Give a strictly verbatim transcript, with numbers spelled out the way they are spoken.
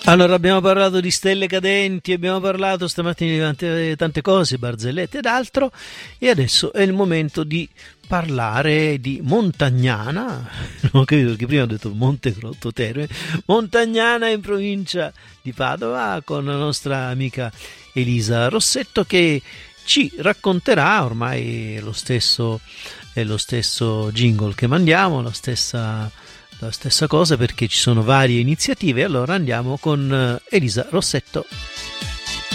Allora, abbiamo parlato di stelle cadenti, abbiamo parlato stamattina di tante, tante cose, barzellette ed altro, e adesso è il momento di parlare di Montagnana, non ho capito perché prima ho detto Monte Grotto Terme, Montagnana in provincia di Padova, con la nostra amica Elisa Rossetto che ci racconterà, ormai è lo stesso, è lo stesso jingle che mandiamo, la stessa... la stessa cosa perché ci sono varie iniziative. Allora andiamo con Elisa Rossetto.